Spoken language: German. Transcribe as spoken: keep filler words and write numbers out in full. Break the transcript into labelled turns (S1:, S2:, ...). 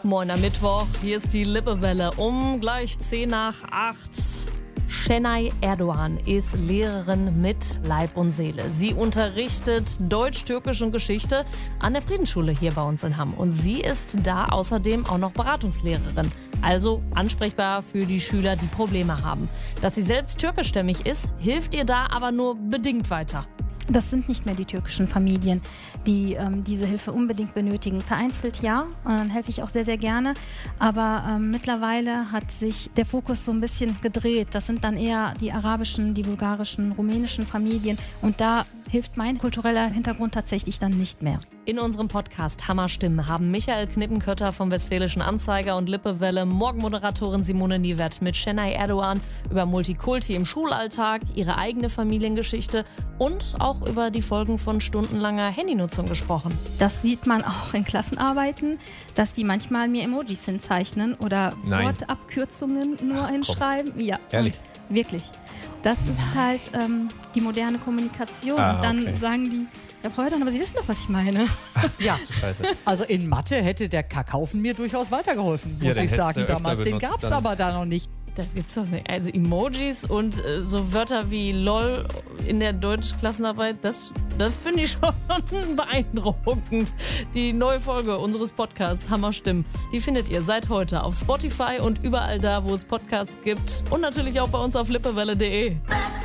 S1: Moin am Mittwoch, hier ist die Lippewelle um gleich zehn nach acht. Şenay Erdoğan ist Lehrerin mit Leib und Seele. Sie unterrichtet Deutsch-Türkisch und Geschichte an der Friedensschule hier bei uns in Hamm. Und sie ist da außerdem auch noch Beratungslehrerin. Also ansprechbar für die Schüler, die Probleme haben. Dass sie selbst türkischstämmig ist, hilft ihr da aber nur bedingt weiter.
S2: Das sind nicht mehr die türkischen Familien, die ähm, diese Hilfe unbedingt benötigen. Vereinzelt ja, und dann helfe ich auch sehr, sehr gerne. Aber ähm, mittlerweile hat sich der Fokus so ein bisschen gedreht. Das sind dann eher die arabischen, die bulgarischen, rumänischen Familien. Und da hilft mein kultureller Hintergrund tatsächlich dann nicht mehr.
S1: In unserem Podcast Hammerstimmen haben Michael Knippenkötter vom Westfälischen Anzeiger und Lippewelle, Morgenmoderatorin Simone Niewert mit Şenay Erdoğan über Multikulti im Schulalltag, ihre eigene Familiengeschichte und auch über die Folgen von stundenlanger Handynutzung gesprochen.
S2: Das sieht man auch in Klassenarbeiten, dass die manchmal mir Emojis hinzeichnen oder
S3: Nein.
S2: Wortabkürzungen nur
S3: Ach,
S2: hinschreiben. Ja,
S3: Ehrlich?
S2: und wirklich. Das ist
S3: Nein.
S2: halt ähm, die moderne Kommunikation.
S3: Ah,
S2: und dann
S3: okay.
S2: sagen die, ja, Frau Hördan, aber Sie wissen doch, was ich meine.
S4: Ja,
S3: Scheiße.
S4: also in Mathe hätte der Kakaufen mir durchaus weitergeholfen,
S3: Ja,
S4: muss
S3: den
S4: ich
S3: hättest
S4: sagen
S3: du öfter
S4: damals. Den
S3: benutzt
S4: gab es
S3: dann.
S4: aber da noch nicht.
S1: Das gibt's doch nicht. Also Emojis und äh, so Wörter wie LOL in der Deutschklassenarbeit, das, das finde ich schon beeindruckend. Die neue Folge unseres Podcasts Hammerstimmen, die findet ihr seit heute auf Spotify und überall da, wo es Podcasts gibt. Und natürlich auch bei uns auf lippewelle punkt de.